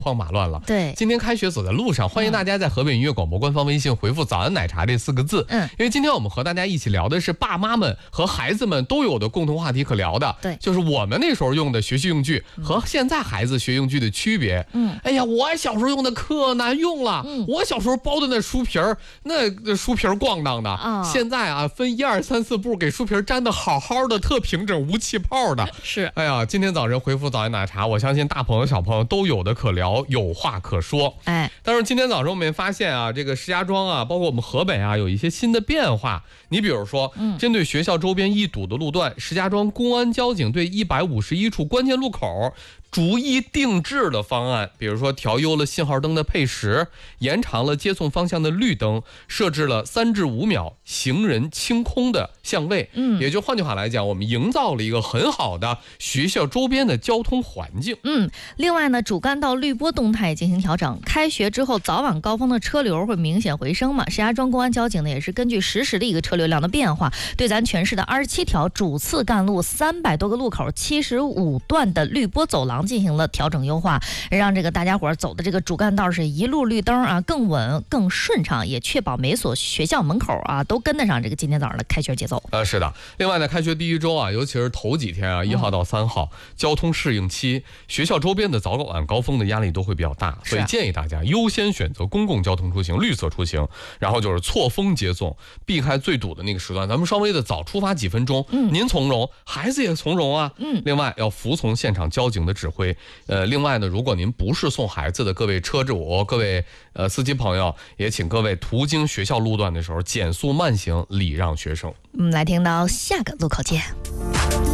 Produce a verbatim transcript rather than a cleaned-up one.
慌马乱了。 对， 今天开学走在路上，欢迎大家在河北音乐广播官方微信回复早安奶茶这四个字。 嗯， 因为今天我们和大家一起聊的是爸妈们和孩子们都有的共同话题可聊的。 对， 就是我们那时候用的学习用具和现在孩子学用具的区别。 嗯， 哎呀，我小时候用的可难用了。嗯，我小时候包的那书皮儿，那书皮儿咣当的。啊，现在啊，分一二三四步，给书皮儿粘的好好的，特平整，无气泡的。 是， 哎呀，今天早晨回复早安奶茶，我相信大朋友小朋友都有的可聊，有话可说。 哎， 但是今天早上我们也发现啊，这个石家庄啊，包括我们河北啊，有一些新的变化。你比如说，嗯，针对学校周边易堵的路段，石家庄公安交警对一百五十一处关键路口逐一定制的方案，比如说调优了信号灯的配时，延长了接送方向的绿灯，设置了三至五秒行人清空的相位。嗯，也就换句话来讲，我们营造了一个很好的学校周边的交通环境。 嗯，另外呢，主干道绿波动态进行调整，开学之后早晚高峰的车流会明显回升嘛。石家庄公安交警呢也是根据实时的一个车流量的变化，对咱全市的二十七条主次干路、三百多个路口、七十五段的绿波走廊进行了调整优化，让这个大家伙走的这个主干道是一路绿灯啊，更稳更顺畅，也确保每所学校门口啊都跟得上这个今天早上的开学节奏。 呃，是的。另外呢，开学第一周啊，尤其是头几天啊，一号到三号、嗯、交通适应期，学校周边的早晚高峰的压力都会比较大，所以建议大家优先选择公共交通出行、绿色出行，然后就是错峰接送，避开最堵的那个时段，咱们稍微的早出发几分钟。嗯，您从容，孩子也从容啊。嗯，另外要服从现场交警的指挥。呃，另外呢，如果您不是送孩子的各位车主、各位呃司机朋友，也请各位途经学校路段的时候减速慢行，礼让学生。 我们来听到下个路口见。